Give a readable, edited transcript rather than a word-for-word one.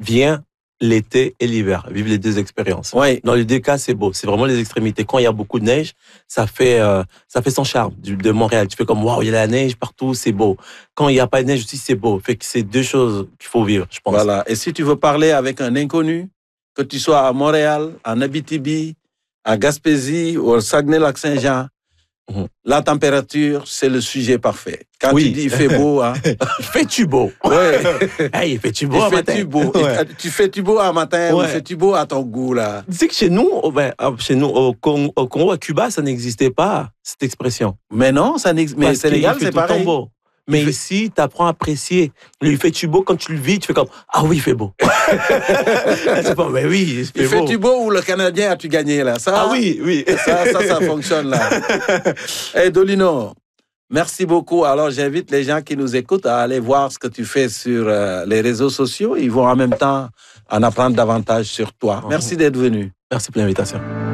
vient l'été et l'hiver, vivre les deux expériences. Oui. Dans les deux cas, c'est beau. C'est vraiment les extrémités. Quand il y a beaucoup de neige, ça fait son charme de Montréal. Tu fais comme, waouh, il y a la neige partout, c'est beau. Quand il n'y a pas de neige aussi, c'est beau. Fait que c'est deux choses qu'il faut vivre, je pense. Voilà. Et si tu veux parler avec un inconnu, que tu sois à Montréal, en Abitibi, à Gaspésie ou au Saguenay-Lac-Saint-Jean, la température, c'est le sujet parfait. Quand tu dis il fait beau, hein. Il fait-tu beau? Ouais. Hey, il fait-tu beau un matin? Ouais. Tu fais-tu beau un matin ou fais-tu beau à ton goût, là? Tu sais que chez nous, au Congo, à Cuba, ça n'existait pas, cette expression. Mais non, mais Sénégal, c'est pareil. Beau. Mais ici, tu apprends à apprécier. Il fait-tu beau, quand tu le vis, tu fais comme, ah oui, il fait beau. C'est pas, mais oui, il fait beau. Fais-tu beau ou le Canadien as-tu gagné, là? Ça, ah oui. Ça fonctionne, là. Hey, Dolino, merci beaucoup. Alors, j'invite les gens qui nous écoutent à aller voir ce que tu fais sur les réseaux sociaux. Ils vont en même temps en apprendre davantage sur toi. Merci d'être venu. Merci pour l'invitation.